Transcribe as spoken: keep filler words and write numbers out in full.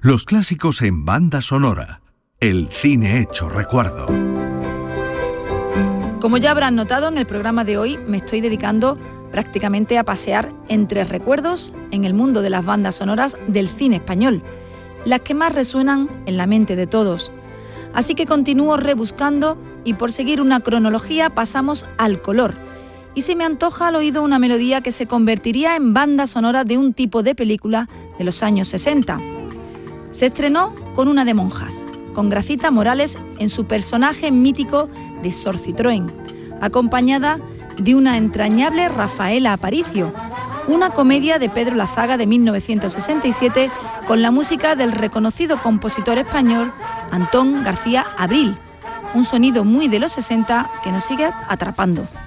Los clásicos en banda sonora. El cine hecho recuerdo. Como ya habrán notado, en el programa de hoy me estoy dedicando prácticamente a pasear entre recuerdos en el mundo de las bandas sonoras del cine español, las que más resuenan en la mente de todos. Así que continúo rebuscando y por seguir una cronología pasamos al color. Y se me antoja al oído una melodía que se convertiría en banda sonora de un tipo de película de los años sesenta. Se estrenó con una de monjas, con Gracita Morales en su personaje mítico de Sor Citroën, acompañada de una entrañable Rafaela Aparicio, una comedia de Pedro Lazaga de mil novecientos sesenta y siete con la música del reconocido compositor español Antón García Abril, un sonido muy de los sesenta que nos sigue atrapando.